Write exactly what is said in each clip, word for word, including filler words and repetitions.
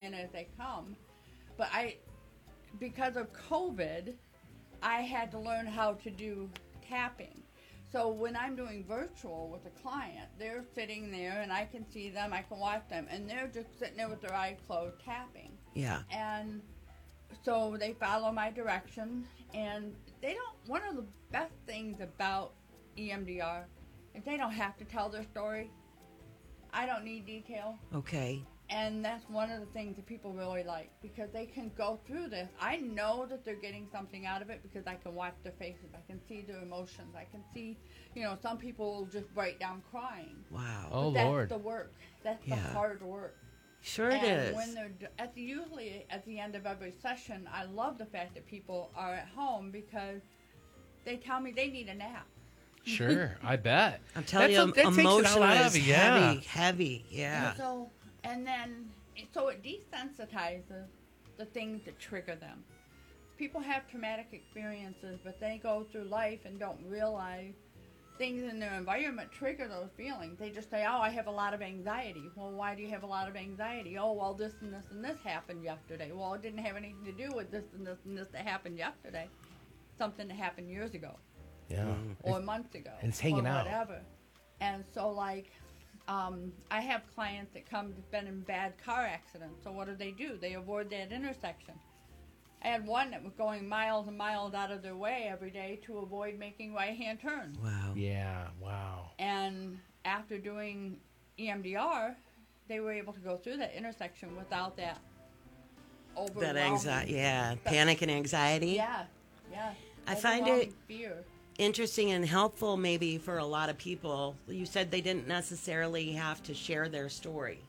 in as they come. But I, because of COVID, I had to learn how to do tapping. So when I'm doing virtual with a client, they're sitting there and I can see them, I can watch them, and they're just sitting there with their eyes closed tapping. Yeah. And so they follow my direction, and they don't, one of the best things about E M D R is they don't have to tell their story. I don't need detail. Okay. And that's one of the things that people really like, because they can go through this. I know that they're getting something out of it because I can watch their faces. I can see their emotions. I can see, you know, some people will just break down crying. Wow. But Oh, that's Lord. the work. That's Yeah. the hard work. Sure and it is. when they're d- at the, usually at the end of every session, I love the fact that people are at home because they tell me they need a nap. Sure, I bet. I'm telling That's you, a- that takes it emotion all out is of you, yeah. heavy, heavy. Yeah. And so, and then, so it desensitizes the things that trigger them. People have traumatic experiences, but they go through life and don't realize things in their environment trigger those feelings. They just say, oh, I have a lot of anxiety. Well, why do you have a lot of anxiety? Oh, well, this and this and this happened yesterday. Well, it didn't have anything to do with this and this and this that happened yesterday. Something that happened years ago. Yeah. Or months ago. and it's hanging or out. whatever. And so, like, um, I have clients that come have been in bad car accidents. So what do they do? They avoid that intersection. I had one that was going miles and miles out of their way every day to avoid making right-hand turns. Wow. Yeah, wow. And after doing E M D R, they were able to go through that intersection without that That overwhelming anxiety, yeah, but- panic and anxiety. Yeah, yeah. I find it- Overwhelming fear. Interesting and helpful maybe for a lot of people. You said they didn't necessarily have to share their story.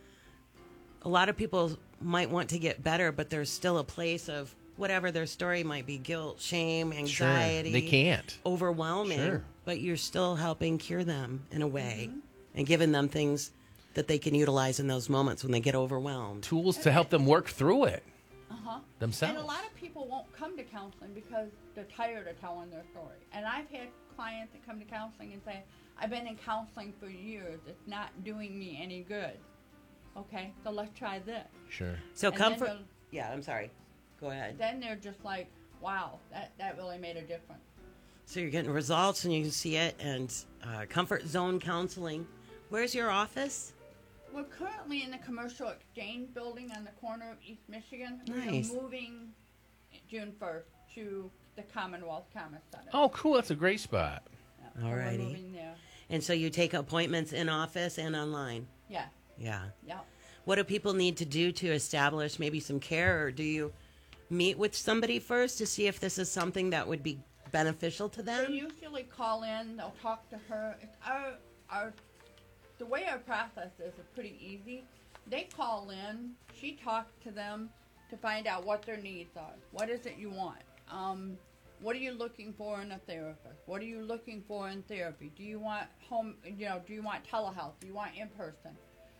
A lot of people might want to get better, but there's still a place of whatever their story might be, guilt, shame, anxiety. Sure, they can't. Overwhelming. Sure. But you're still helping cure them in a way Mm-hmm. and giving them things that they can utilize in those moments when they get overwhelmed. Tools to help them work through it Uh-huh. themselves. And a lot of people won't come to counseling because they're tired of telling their story. And I've had clients that come to counseling and say, I've been in counseling for years. It's not doing me any good. Okay, so let's try this. Sure. So And comfort. Then, Yeah, I'm sorry. Go ahead. then they're just like, wow, that, that really made a difference. So you're getting results and you can see it. And uh, comfort zone counseling. Where's your office? We're currently in the Commercial Exchange building on the corner of East Michigan. Nice. We're moving June first to the Commonwealth Commerce Center. Oh, cool. That's a great spot. Yeah, so Alrighty. We're moving there. And so you take appointments in office and online. Yeah, Yeah. yeah. What do people need to do to establish maybe some care, or do you meet with somebody first to see if this is something that would be beneficial to They them? usually call in. They'll talk to her. It's our our the way our process is is pretty easy. They call in. She talks to them to find out what their needs are. What is it you want? Um, what are you looking for in a therapist? What are you looking for in therapy? Do you want home? You know, do you want telehealth? Do you want in person?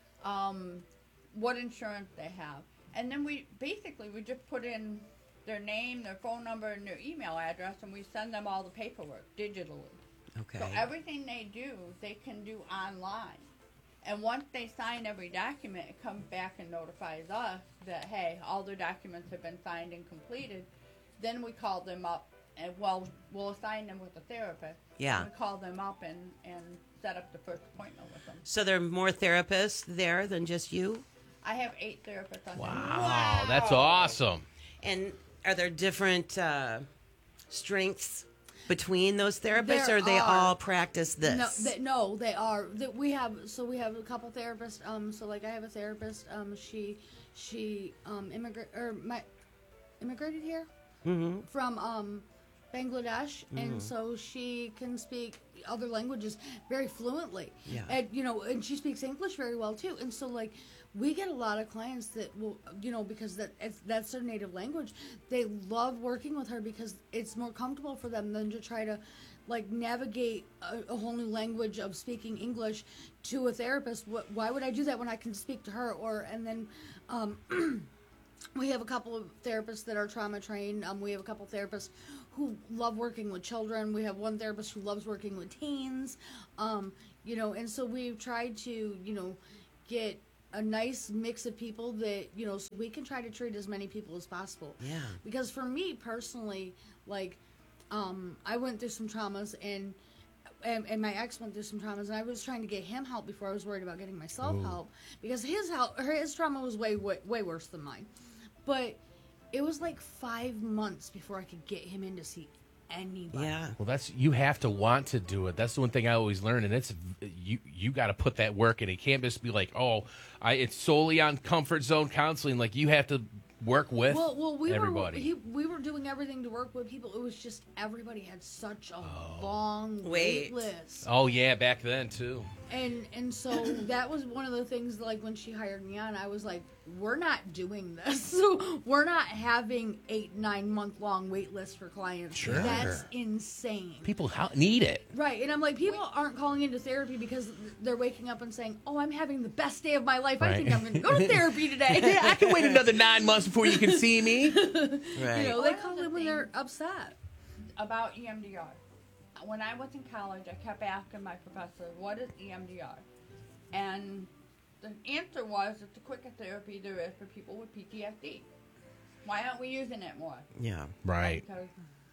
Um, what insurance they have, and then we basically we just put in their name, their phone number, and their email address, and we send them all the paperwork digitally. Okay. So everything they do, they can do online. And once they sign every document, it comes back and notifies us that, hey, all their documents have been signed and completed. Then we call them up, and well, we'll assign them with a therapist. Yeah. And we call them up and, and set up the first appointment with them. So there are more therapists there than just you? I have eight therapists on Wow, that's awesome. And are there different uh, strengths between those therapists, There or they are. all practice this? No, they, no, they are. That we have. So we have a couple therapists. Um, so like I have a therapist. Um, she, she, um, immigrant or my, immigrated here Mm-hmm. from um, Bangladesh, and so she can speak other languages very fluently. Yeah. And you know, and she speaks English very well too. And so like, we get a lot of clients that will, you know, because that it's, that's their native language. They love working with her because it's more comfortable for them than to try to, like, navigate a, a whole new language of speaking English to a therapist. What, why would I do that when I can speak to her? Or and then. Um, We have a couple of therapists that are trauma trained. Um, we have a couple of therapists who love working with children. We have one therapist who loves working with teens. Um, you know, and so we've tried to, you know, get a nice mix of people that, you know, so we can try to treat as many people as possible. Yeah. Because for me personally, like, um, I went through some traumas, and, and and my ex went through some traumas, and I was trying to get him help before I was worried about getting myself Ooh. help, because his help, his trauma was way, way way worse than mine. But it was like five months before I could get him in to see anybody. Yeah. Well, that's you have to want to do it. That's the one thing I always learn, and it's you. You got to put that work in. It can't just be like, oh, I. It's solely on comfort zone counseling. Like you have to work with Well, well, we everybody. were he, we were doing everything to work with people. It was just everybody had such a Oh. long Wait. wait list. oh yeah, back then too. And and so that was one of the things, like, when she hired me on, I was like, we're not doing this. We're not having eight, nine month long wait lists for clients. Sure. That's insane. People ho- need it. Right. And I'm like, people aren't calling into therapy because they're waking up and saying, oh, I'm having the best day of my life. I Right. think I'm going to go to therapy today. Yeah, I can wait another nine months before you can see me. Right. You know, One they of call the in when they're things- upset. About E M D R. When I was in college, I kept asking my professor, what is E M D R? And the answer was it's the quickest therapy there is for people with P T S D. Why aren't we using it more? Yeah. Right. Because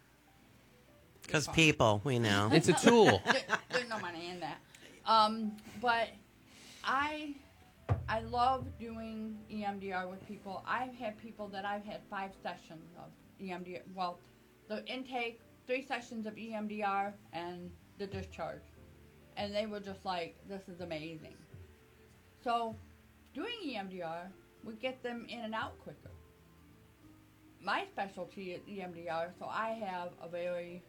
Because people, we know. It's a tool. there, there's no money in that. Um, but I I love doing E M D R with people. I've had people that I've had five sessions of E M D R. Well, the intake, three sessions of E M D R, and the discharge. And they were just like, this is amazing. So, doing E M D R would get them in and out quicker. My specialty is E M D R, so I have a very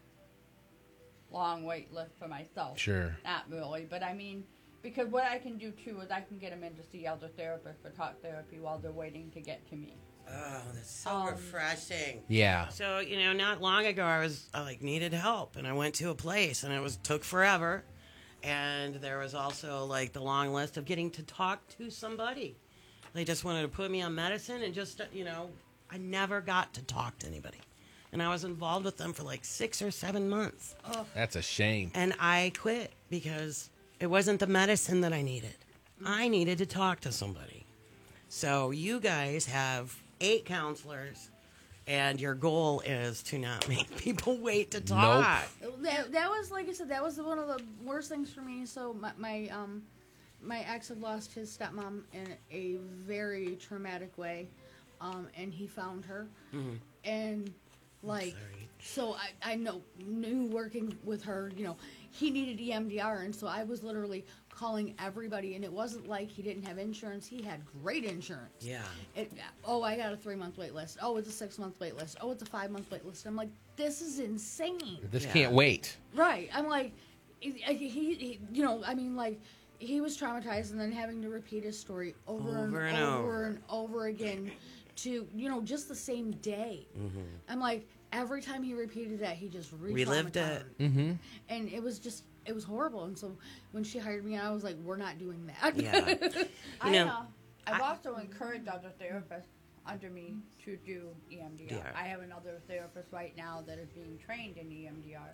long wait list for myself. Sure. Not really, but I mean, because what I can do too is I can get them in to see other therapists for talk therapy while they're waiting to get to me. Oh, that's so Um, refreshing. Yeah. So, you know, not long ago, I was I, like needed help, and I went to a place, and it was took forever, and there was also like the long list of getting to talk to somebody. They just wanted to put me on medicine, and just you know, I never got to talk to anybody, and I was involved with them for like six or seven months, That's a shame. and I quit because it wasn't the medicine that I needed. I needed to talk to somebody. So you guys have eight counselors, and your goal is to not make people wait to talk. That, that was, like I said, that was one of the worst things for me. So my, my um my ex had lost his stepmom in a very traumatic way, um, and he found her, and like sorry. so I I know knew working with her, you know, he needed E M D R, and so I was literally calling everybody, and it wasn't like he didn't have insurance. He had great insurance. Yeah. It, oh, I got a three month wait list. Oh, it's a six month wait list. Oh, it's a five month wait list. I'm like, this is insane. This Yeah. can't wait. Right. I'm like, he, he, he, you know, I mean, like, he was traumatized and then having to repeat his story over, Over and, and over, over. and over again to, you know, just the same day. Mm-hmm. I'm like, every time he repeated that, he just re Relived it. Mm-hmm. And it was just, it was horrible. And so when she hired me, I was like, we're not doing that. Yeah. I, know, uh, I've also encouraged other therapists under me to do E M D R. Yeah. I have another therapist right now that is being trained in E M D R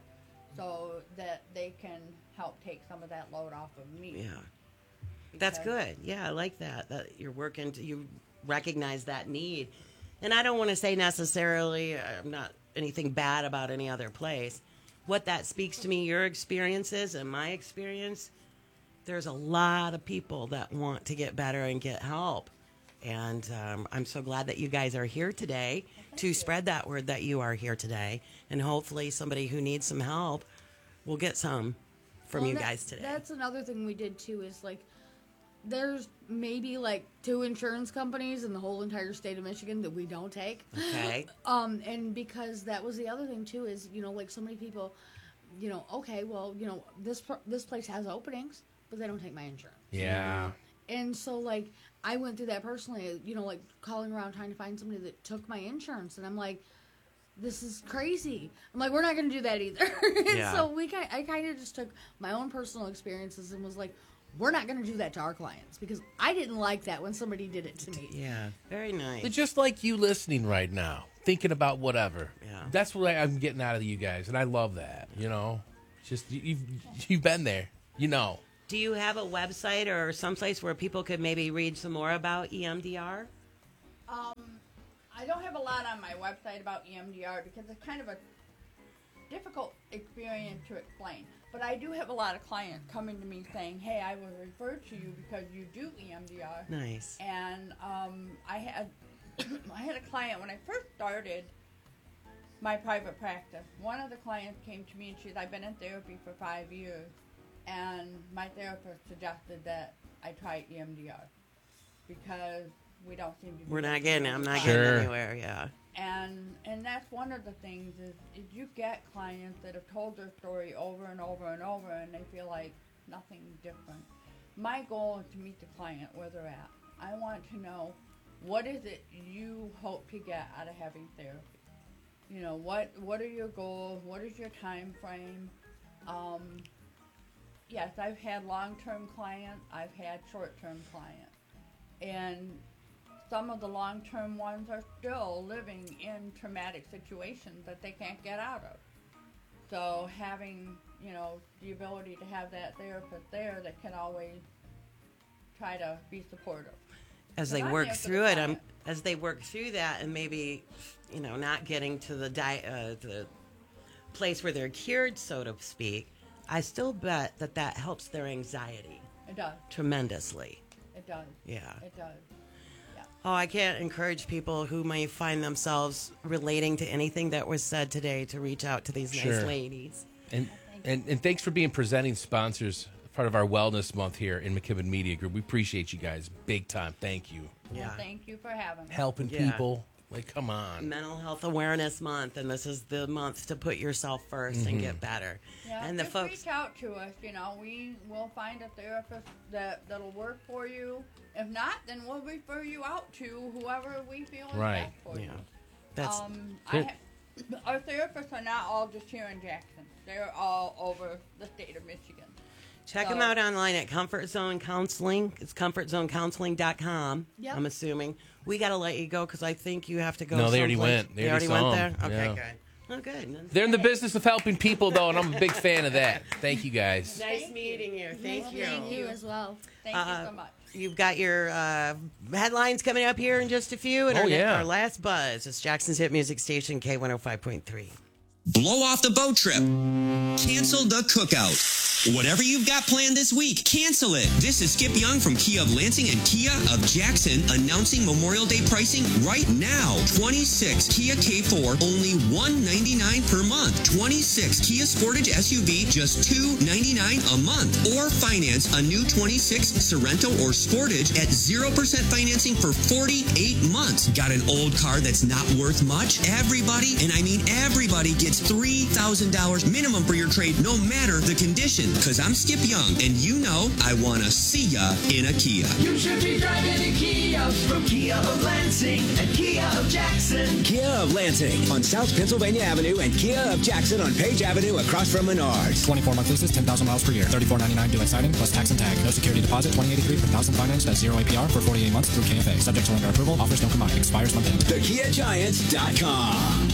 so that they can help take some of that load off of me. Yeah. That's Because- good. Yeah, I like that. That you're working to, you recognize that need. And I don't want to say necessarily, I'm not anything bad about any other place. What that speaks to me, your experiences and my experience, there's a lot of people that want to get better and get help. And um, I'm so glad that you guys are here today to spread that word that you are here today. And hopefully somebody who needs some help will get some from Well, you that- guys today. That's another thing we did too, is like, there's maybe like two insurance companies in the whole entire state of Michigan that we don't take. Okay. Um, and because that was the other thing too, is, you know, like, so many people, you know, okay, well, you know, this pr- this place has openings, but they don't take my insurance. Yeah. And so, like, I went through that personally, you know, like, calling around trying to find somebody that took my insurance, and I'm like, this is crazy. I'm like, we're not going to do that either. And Yeah. so we kind, I kind of just took my own personal experiences and was like, we're not going to do that to our clients, because I didn't like that when somebody did it to me. Yeah. Very nice. They're just like you listening right now, thinking about whatever. Yeah. That's what I'm getting out of you guys, and I love that. You know, just you- you've you've been there. You know. Do you have a website or someplace where people could maybe read some more about E M D R? Um, I don't have a lot on my website about E M D R because it's kind of a difficult experience to explain. But I do have a lot of clients coming to me saying, hey, I was referred to you because you do E M D R. Nice. And um, I had I had a client when I first started my private practice. One of the clients came to me and she's, I've been in therapy for five years. And my therapist suggested that I try E M D R because we don't seem to be... We're not getting, I'm not Sure. getting anywhere, yeah. And and that's one of the things is, is you get clients that have told their story over and over and over and they feel like nothing different. My goal is to meet the client where they're at. I want to know, what is it you hope to get out of having therapy? You know, what what are your goals? What is your time frame? Um, yes, I've had long-term clients. I've had short-term clients. And some of the long-term ones are still living in traumatic situations that they can't get out of. So having, you know, the ability to have that therapist there that can always try to be supportive. As they I'm work there for the through it, um, client. as they work through that and maybe, you know, not getting to the di- uh, the place where they're cured, so to speak, I still bet that that helps their anxiety It does. tremendously. It does. Yeah. It does. Oh, I can't encourage people who may find themselves relating to anything that was said today to reach out to these Sure. nice ladies. And, and and thanks for being presenting sponsors, part of our Wellness Month here in McKibben Media Group. We appreciate you guys big time. Thank you. Yeah. Well, thank you for having me. Helping Yeah. people. Like, come on. Mental Health Awareness Month, and this is the month to put yourself first and get better. Yeah, and the just folks, reach out to us. You know, we will find a therapist that that'll work for you. If not, then we'll refer you out to whoever we feel is Right. best for yeah, you. that's Um, I ha- our therapists are not all just here in Jackson. They're all over the state of Michigan. check so- them out online at Comfort Zone Counseling. It's comfort zone counseling dot com. Yep. I'm assuming we got to let you go because I think you have to go. No, they already someplace. went. They They already already went saw there. 'em. Okay, Yeah. good. Oh, good. They're in the business of helping people, though, and I'm a big fan of that. Thank you, guys. Nice Thank meeting you. Thank you. Thank you as well. Thank Uh, you so much. You've got your uh, headlines coming up here in just a few. And Oh, our, ne- yeah. our last buzz is Jackson's Hit Music Station, K one oh five point three. Blow off the boat trip. Cancel the cookout. Whatever you've got planned this week, cancel it. This is Skip Young from Kia of Lansing and Kia of Jackson announcing Memorial Day pricing right now. twenty-six Kia K four, only one ninety-nine per month. twenty-six Kia Sportage S U V, just two ninety-nine a month. Or finance a new twenty-six Sorento or Sportage at zero percent financing for forty-eight months. Got an old car that's not worth much? Everybody, and I mean everybody, gets three thousand dollars minimum for your trade, no matter the condition. Because I'm Skip Young, and you know I want to see ya in a Kia. You should be driving a Kia from Kia of Lansing and Kia of Jackson. Kia of Lansing on South Pennsylvania Avenue and Kia of Jackson on Page Avenue across from Menards. twenty-four month leases, ten thousand miles per year. thirty-four ninety-nine due at signing plus tax and tag. No security deposit. twenty eighty-three per thousand financed at zero A P R for forty-eight months through K F A. Subject to lender approval. Offers don't combine. Expires month end. the kia giants dot com.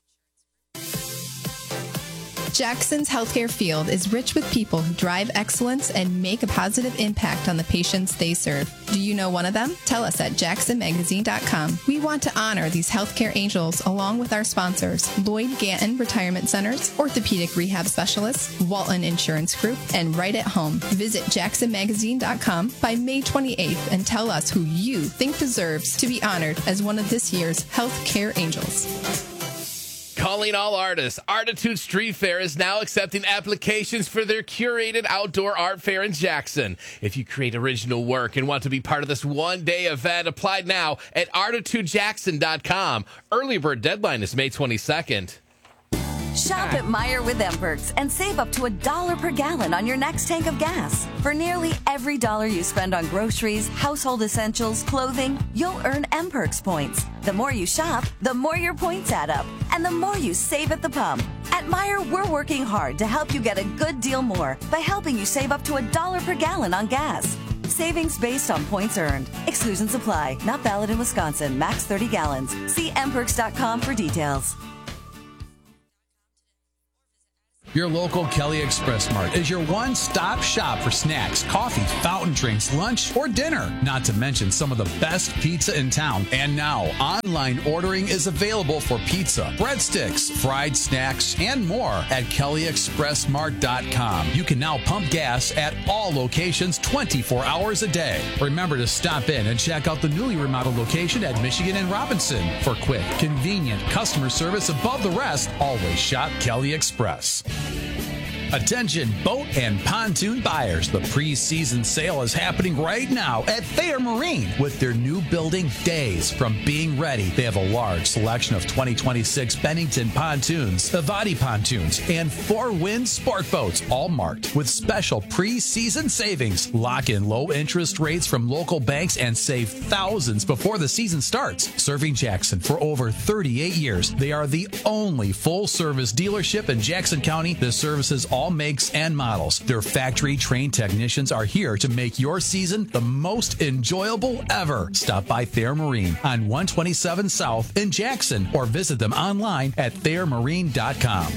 Jackson's healthcare field is rich with people who drive excellence and make a positive impact on the patients they serve. Do you know one of them? Tell us at jackson magazine dot com. We want to honor these healthcare angels along with our sponsors, Lloyd Ganton Retirement Centers, Orthopedic Rehab Specialists, Walton Insurance Group, and Right at Home. Visit jackson magazine dot com by May twenty-eighth and tell us who you think deserves to be honored as one of this year's healthcare angels. Calling all artists, Artitude Street Fair is now accepting applications for their curated outdoor art fair in Jackson. If you create original work and want to be part of this one-day event, apply now at artitude jackson dot com. Early bird deadline is May twenty-second. Shop at Meyer with M-Perks and save up to a dollar per gallon on your next tank of gas. For nearly every dollar you spend on groceries, household essentials, clothing, you'll earn M-Perks points. The more you shop, the more your points add up, and the more you save at the pump. At Meyer, we're working hard to help you get a good deal more by helping you save up to a dollar per gallon on gas. Savings based on points earned. Exclusions apply. Not valid in Wisconsin. Max thirty gallons. See m perks dot com for details. Your local Kelly Express Mart is your one-stop shop for snacks, coffee, fountain drinks, lunch, or dinner. Not to mention some of the best pizza in town. And now, online ordering is available for pizza, breadsticks, fried snacks, and more at kelly express mart dot com. You can now pump gas at all locations twenty-four hours a day. Remember to stop in and check out the newly remodeled location at Michigan and Robinson. For quick, convenient customer service above the rest, always shop Kelly Express. Attention boat and pontoon buyers. The pre-season sale is happening right now at Thayer Marine with their new building days from being ready. They have a large selection of twenty twenty-six Bennington pontoons, Avati pontoons, and Four Wind sport boats, all marked with special pre-season savings. Lock in low interest rates from local banks and save thousands before the season starts. Serving Jackson for over thirty-eight years, they are the only full-service dealership in Jackson County that services all makes and models. Their factory-trained technicians are here to make your season the most enjoyable ever. Stop by Thayer Marine on one twenty-seven South in Jackson or visit them online at thayer marine dot com.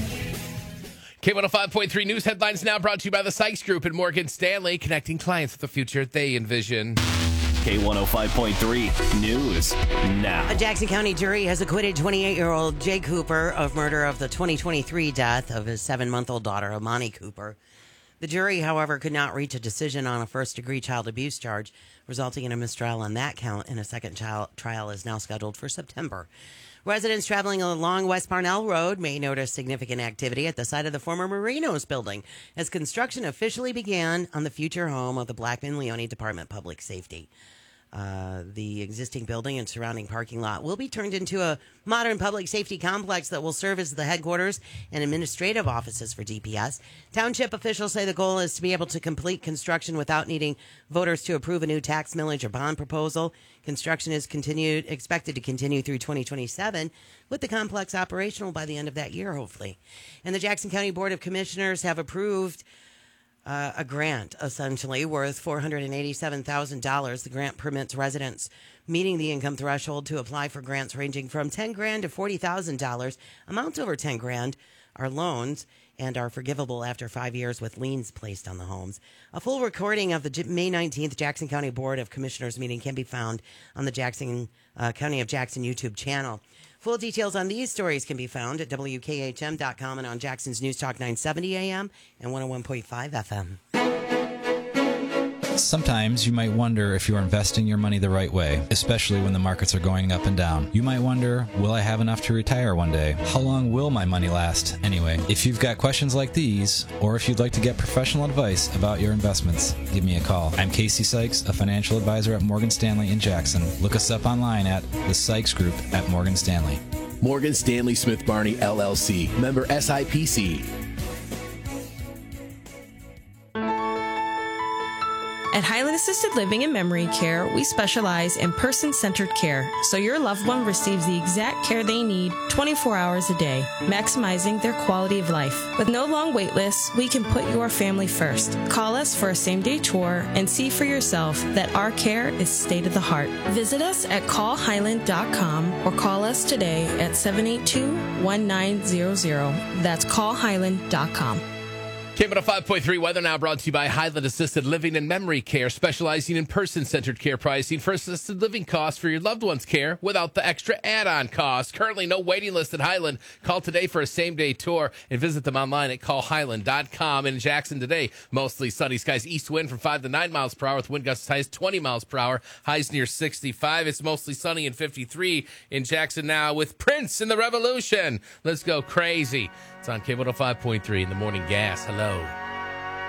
K one oh five point three News Headlines now brought to you by the Sykes Group and Morgan Stanley, connecting clients with the future they envision. K one oh five point three News now. A Jackson County jury has acquitted twenty-eight-year-old Jay Cooper of murder of the twenty twenty-three death of his seven-month-old daughter, Amani Cooper. The jury, however, could not reach a decision on a first-degree child abuse charge, resulting in a mistrial on that count, and a second trial, trial is now scheduled for September. Residents traveling along West Parnell Road may notice significant activity at the site of the former Marinos building as construction officially began on the future home of the Blackman Leone Department of Public Safety. Uh, the existing building and surrounding parking lot will be turned into a modern public safety complex that will serve as the headquarters and administrative offices for D P S. Township officials say the goal is to be able to complete construction without needing voters to approve a new tax millage or bond proposal. Construction is continued, expected to continue through twenty twenty-seven, with the complex operational by the end of that year, hopefully. And the Jackson County Board of Commissioners have approved Uh, a grant, essentially, worth four hundred eighty-seven thousand dollars. The grant permits residents meeting the income threshold to apply for grants ranging from ten grand to forty thousand dollars. Amounts over ten grand are loans and are forgivable after five years with liens placed on the homes. A full recording of the May nineteenth Jackson County Board of Commissioners meeting can be found on the Jackson uh, County of Jackson YouTube channel. Full details on these stories can be found at W K H M dot com and on Jackson's News Talk nine seventy A M and one oh one point five F M. Sometimes you might wonder if you're investing your money the right way, especially when the markets are going up and down. You might wonder, will I have enough to retire one day? How long will my money last anyway? If you've got questions like these, or if you'd like to get professional advice about your investments, give me a call. I'm Casey Sykes, a financial advisor at Morgan Stanley in Jackson. Look us up online at the Sykes Group at Morgan Stanley. Morgan Stanley Smith Barney, L L C, member S I P C. At Highland Assisted Living and Memory Care, we specialize in person-centered care, so your loved one receives the exact care they need twenty-four hours a day, maximizing their quality of life. With no long wait lists, we can put your family first. Call us for a same-day tour and see for yourself that our care is state-of-the-art. Visit us at call highland dot com or call us today at seven eight two, one nine zero zero. That's call highland dot com. K one oh five point three weather now brought to you by Highland Assisted Living and Memory Care, specializing in person-centered care pricing for assisted living costs for your loved one's care without the extra add-on costs. Currently, no waiting list at Highland. Call today for a same-day tour and visit them online at call highland dot com. In Jackson today, mostly sunny skies, east wind from five to nine miles per hour with wind gusts as high as twenty miles per hour, highs near sixty-five. It's mostly sunny and fifty-three in Jackson now with Prince and the Revolution. Let's go crazy. It's on K one oh five point three in the morning gas. Hello.